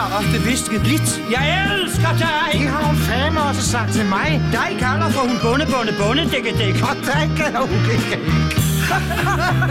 os bevidst blidt. Jeg elsker dig! Det har hun fandme også sagt til mig. Dig kalder for hun bunde, dække. Og dig kan hun ikke.